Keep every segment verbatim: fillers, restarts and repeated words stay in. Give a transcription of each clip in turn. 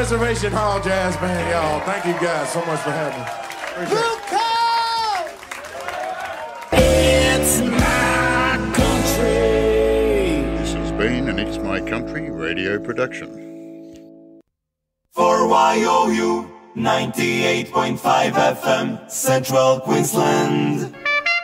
Reservation Hall Jazz Band, y'all. Thank you guys so much for having me. It's my country. This has been an It's My Country radio production. For Y O U ninety-eight point five F M, Central Queensland.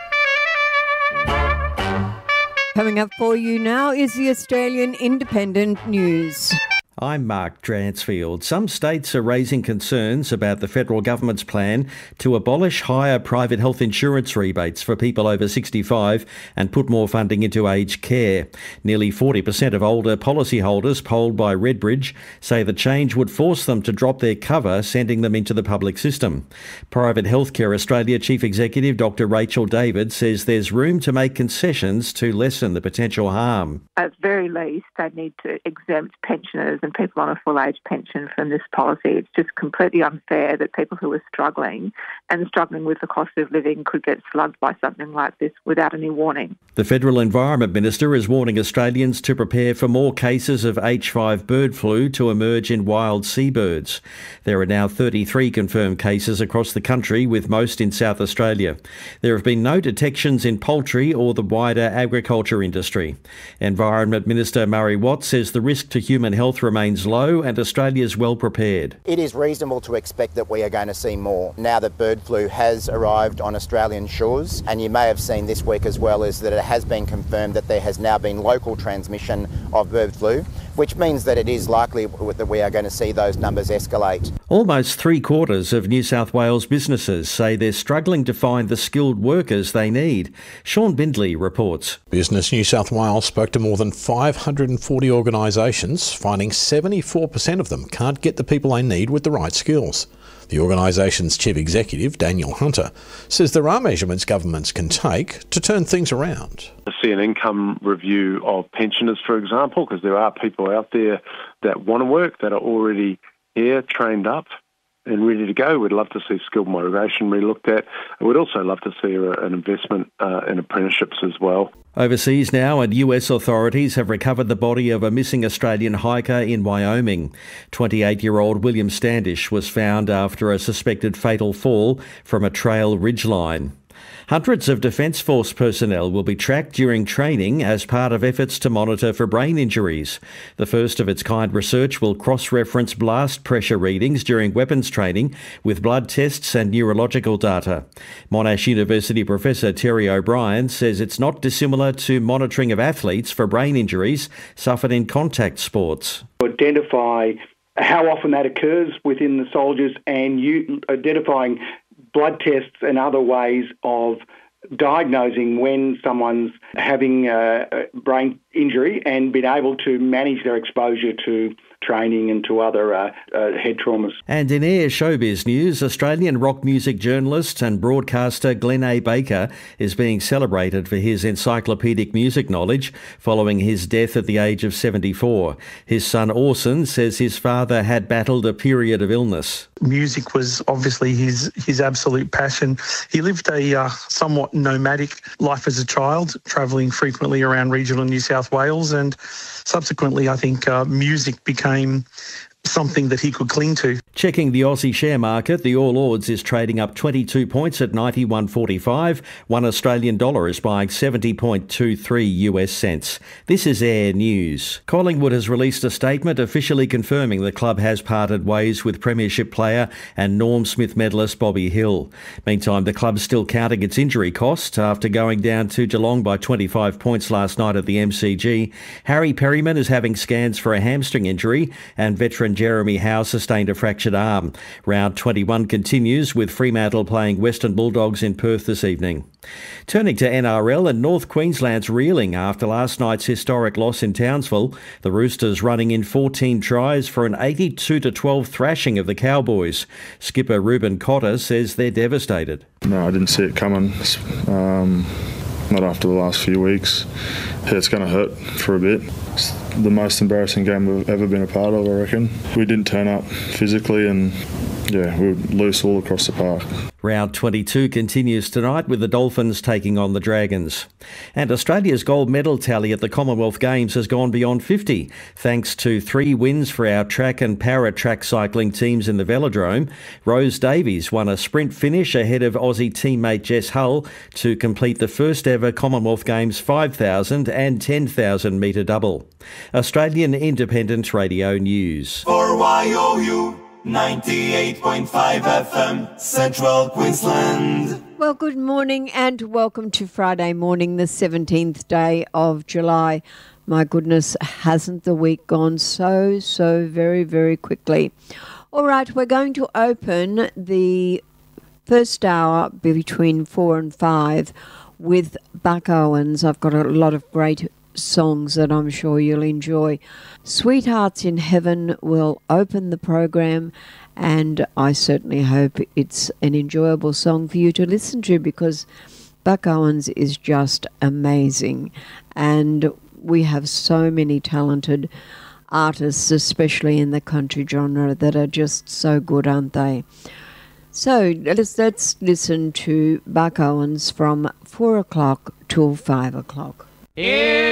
Coming up for you now is the Australian Independent News. I'm Mark Dransfield. Some states are raising concerns about the federal government's plan to abolish higher private health insurance rebates for people over sixty-five and put more funding into aged care. Nearly forty percent of older policyholders polled by Redbridge say the change would force them to drop their cover, sending them into the public system. Private Healthcare Australia Chief Executive Doctor Rachel David says there's room to make concessions to lessen the potential harm. At very least, they need to exempt pensioners and people on a full age pension from this policy. It's just completely unfair that people who are struggling and struggling with the cost of living could get slugged by something like this without any warning. The Federal Environment Minister is warning Australians to prepare for more cases of H five bird flu to emerge in wild seabirds. There are now thirty-three confirmed cases across the country, with most in South Australia. There have been no detections in poultry or the wider agriculture industry. Environment Minister Murray Watt says the risk to human health remains low and Australia is well prepared. It is reasonable to expect that we are going to see more now that bird flu has arrived on Australian shores, and you may have seen this week as well is that it has been confirmed that there has now been local transmission of bird flu, which means that it is likely that we are going to see those numbers escalate. Almost three quarters of New South Wales businesses say they're struggling to find the skilled workers they need. Sean Bindley reports. Business New South Wales spoke to more than five hundred forty organisations, finding seventy-four percent of them can't get the people they need with the right skills. The organisation's chief executive, Daniel Hunter, says there are measurements governments can take to turn things around. To see an income review of pensioners, for example, because there are people out there that want to work, that are already here, trained up and ready to go. We'd love to see skilled motivation re-looked at. And we'd also love to see an investment uh, in apprenticeships as well. Overseas now, and U S authorities have recovered the body of a missing Australian hiker in Wyoming. twenty-eight-year-old William Standish was found after a suspected fatal fall from a trail ridgeline. Hundreds of Defence Force personnel will be tracked during training as part of efforts to monitor for brain injuries. The first of its kind research will cross-reference blast pressure readings during weapons training with blood tests and neurological data. Monash University Professor Terry O'Brien says it's not dissimilar to monitoring of athletes for brain injuries suffered in contact sports. Identify how often that occurs within the soldiers and you identifying blood tests and other ways of diagnosing when someone's having a brain injury and being able to manage their exposure to training and to other uh, uh, head traumas. And in air showbiz news, Australian rock music journalist and broadcaster Glenn A. Baker is being celebrated for his encyclopedic music knowledge following his death at the age of seventy-four. His son Orson says his father had battled a period of illness. Music was obviously his his absolute passion. He lived a uh, somewhat nomadic life as a child, travelling frequently around regional New South Wales, and subsequently I think uh, music became something that he could cling to. Checking the Aussie share market, the All Ords is trading up twenty-two points at ninety-one forty-five. One Australian dollar is buying seventy point two three U S cents. This is Air News. Collingwood has released a statement officially confirming the club has parted ways with Premiership player and Norm Smith medalist Bobby Hill. Meantime, the club's still counting its injury cost after going down to Geelong by twenty-five points last night at the M C G. Harry Perryman is having scans for a hamstring injury, and veteran Jeremy Howe sustained a fractured arm. Round twenty-one continues with Fremantle playing Western Bulldogs in Perth this evening. Turning to N R L, and North Queensland's reeling after last night's historic loss in Townsville. The Roosters running in fourteen tries for an eighty-two to twelve thrashing of the Cowboys. Skipper Ruben Cotter says they're devastated. No, I didn't see it coming. Um, not after the last few weeks. Yeah, it's going to hurt for a bit. It's the most embarrassing game we've ever been a part of, I reckon. We didn't turn up physically, and yeah, we were loose all across the park. Round twenty-two continues tonight with the Dolphins taking on the Dragons. And Australia's gold medal tally at the Commonwealth Games has gone beyond fifty, thanks to three wins for our track and para track cycling teams in the velodrome. Rose Davies won a sprint finish ahead of Aussie teammate Jess Hull to complete the first ever Commonwealth Games five thousand and ten thousand metre double. Australian Independent Radio News. For Y O U ninety-eight point five F M, Central Queensland. Well, good morning and welcome to Friday morning, the seventeenth day of July. My goodness, hasn't the week gone so, so very, very quickly? All right, we're going to open the first hour between four and five with Buck Owens. I've got a lot of great songs that I'm sure you'll enjoy. Sweethearts in Heaven will open the program, and I certainly hope it's an enjoyable song for you to listen to, because Buck Owens is just amazing, and we have so many talented artists, especially in the country genre, that are just so good, aren't they? So let's, let's listen to Buck Owens from four o'clock till five o'clock.